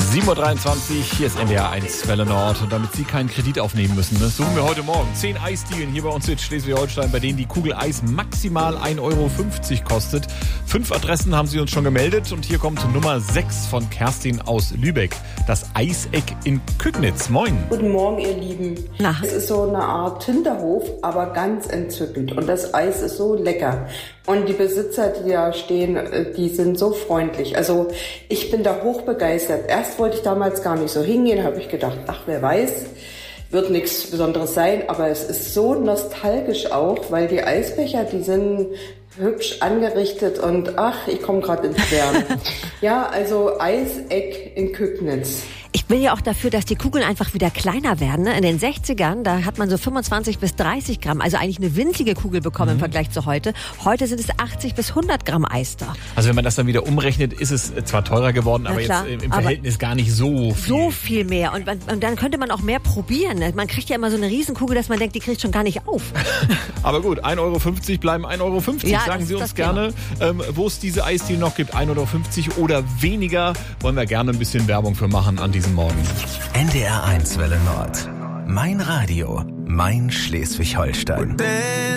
7.23 Uhr, hier ist NDR 1 Welle Nord. Und damit Sie keinen Kredit aufnehmen müssen, suchen wir heute Morgen 10 Eisdielen hier bei uns in Schleswig-Holstein, bei denen die Kugel Eis maximal 1,50 Euro kostet. 5 Adressen haben Sie uns schon gemeldet und hier kommt Nummer 6 von Kerstin aus Lübeck. Das Eiseck in Kügnitz. Moin. Guten Morgen, ihr Lieben. Es ist so eine Art Hinterhof, aber ganz entzückend. Und das Eis ist so lecker. Und die Besitzer, die da stehen, die sind so freundlich. Also ich bin da hoch begeistert. Erst wollte ich damals gar nicht so hingehen, habe ich gedacht, ach, wer weiß, wird nichts Besonderes sein. Aber es ist so nostalgisch auch, weil die Eisbecher, die sind hübsch angerichtet und ach, ich komme gerade ins Schwärmen. Ja, also Eiseck in Kügnitz. Ich bin ja auch dafür, dass die Kugeln einfach wieder kleiner werden. Ne? In den 60ern, da hat man so 25 bis 30 Gramm, also eigentlich eine winzige Kugel bekommen im Vergleich zu heute. Heute sind es 80 bis 100 Gramm Eis da. Also wenn man das dann wieder umrechnet, ist es zwar teurer geworden, aber jetzt im Verhältnis gar nicht so viel. So viel mehr. Und dann könnte man auch mehr probieren. Man kriegt ja immer so eine Riesenkugel, dass man denkt, die kriegt schon gar nicht auf. Aber gut, 1,50 Euro bleiben 1,50 Euro. Ja, sagen Sie uns gerne, wo es diese Eisdiele noch gibt, 1,50 Euro oder weniger. Wollen wir gerne ein bisschen Werbung für machen an diesem Morgen. NDR 1 Welle Nord. Mein Radio, mein Schleswig-Holstein.